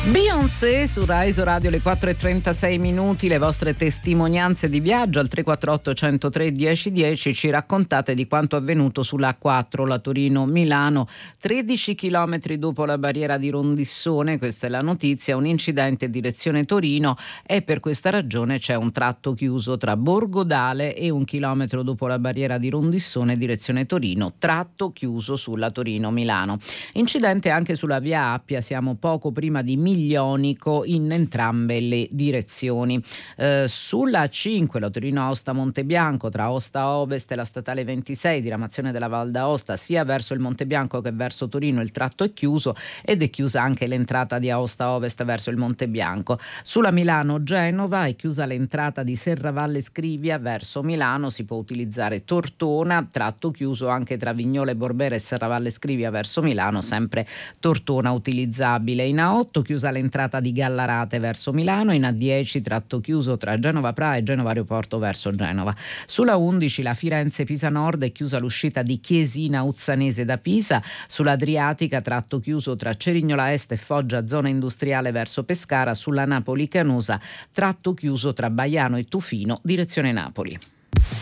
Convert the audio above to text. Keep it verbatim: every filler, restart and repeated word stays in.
Beyoncé su Rai Radio, le quattro e trentasei minuti, le vostre testimonianze di viaggio al tre quattro otto uno zero tre uno zero uno zero. Ci raccontate di quanto avvenuto sulla A quattro, la Torino-Milano, tredici chilometri dopo la barriera di Rondissone. Questa è la notizia: un incidente in direzione Torino e per questa ragione c'è un tratto chiuso tra Borgodale e un chilometro dopo la barriera di Rondissone direzione Torino, tratto chiuso sulla Torino-Milano. Incidente anche sulla via Appia, siamo poco prima di Miglionico in entrambe le direzioni. Eh, sulla A cinque, la Torino-Aosta Montebianco, tra Aosta Ovest e la statale ventisei, diramazione della Val d'Aosta, sia verso il Montebianco che verso Torino il tratto è chiuso ed è chiusa anche l'entrata di Aosta Ovest verso il Montebianco. Sulla Milano-Genova è chiusa l'entrata di Serravalle Scrivia verso Milano, si può utilizzare Tortona, tratto chiuso anche tra Vignola e Borbera e Serravalle Scrivia verso Milano, sempre Tortona utilizzabile. In A otto chiusa l'entrata di Gallarate verso Milano, in A dieci tratto chiuso tra Genova Pra e Genova Aeroporto verso Genova. Sulla undici la Firenze-Pisa Nord è chiusa l'uscita di Chiesina Uzzanese da Pisa, sull'Adriatica tratto chiuso tra Cerignola Est e Foggia zona industriale verso Pescara, sulla Napoli Canosa tratto chiuso tra Baiano e Tufino direzione Napoli.